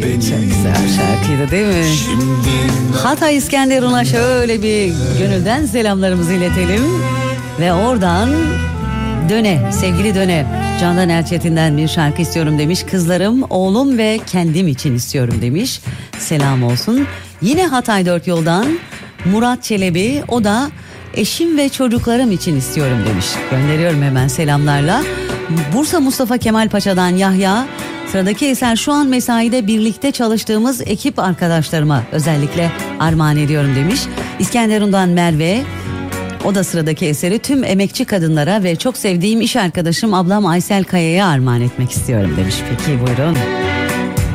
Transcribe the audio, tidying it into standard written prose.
Çok güzel şarkıydı değil mi? Hatay İskenderun'a şöyle bir gönülden selamlarımızı iletelim. Ve oradan Döne, sevgili Döne, Candan Erçetin'den bir şarkı istiyorum demiş. Kızlarım, oğlum ve kendim için istiyorum demiş. Selam olsun. Yine Hatay 4 yoldan Murat Çelebi, o da eşim ve çocuklarım için istiyorum demiş. Gönderiyorum hemen selamlarla. Bursa Mustafa Kemal Paşa'dan Yahya, sıradaki eser şu an mesaide birlikte çalıştığımız ekip arkadaşlarıma özellikle armağan ediyorum demiş. İskenderun'dan Merve, o da sıradaki eseri tüm emekçi kadınlara ve çok sevdiğim iş arkadaşım ablam Aysel Kaya'ya armağan etmek istiyorum demiş. Peki buyurun.